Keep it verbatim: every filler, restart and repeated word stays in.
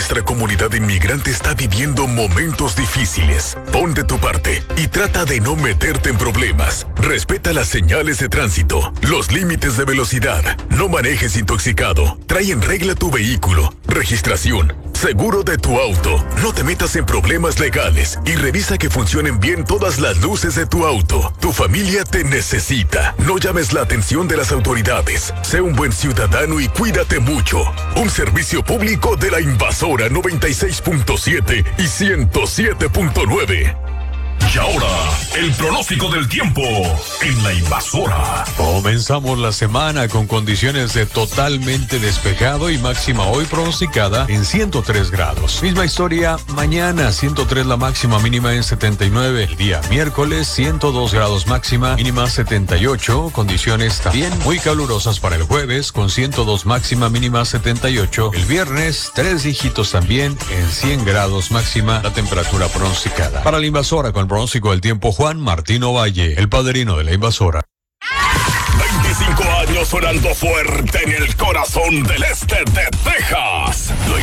nuestra comunidad inmigrante está viviendo momentos difíciles. Pon de tu parte y trata de no meterte en problemas. Respeta las señales de tránsito, los límites de velocidad. No manejes intoxicado. Trae en regla tu vehículo, registración, seguro de tu auto. No te metas en problemas legales y revisa que funcionen bien todas las luces de tu auto. Tu familia te necesita. No llames la atención de las autoridades. Sé un buen ciudadano y cuídate mucho. Un servicio público de la Invasora noventa y seis punto siete y ciento siete punto nueve. Y ahora, el pronóstico del tiempo en la Invasora. Comenzamos la semana con condiciones de totalmente despejado y máxima hoy pronosticada en ciento tres grados. Misma historia mañana, ciento tres la máxima, mínima en setenta y nueve. El día miércoles, ciento dos grados máxima, mínima setenta y ocho. Condiciones también muy calurosas para el jueves, con ciento dos máxima, mínima setenta y ocho. El viernes, tres dígitos también en cien grados máxima, la temperatura pronosticada. Para la Invasora, con el pronóstico del tiempo, Juan Martín Ovalle, el padrino de la Invasora. veinticinco años sonando fuerte en el corazón del este de Texas. La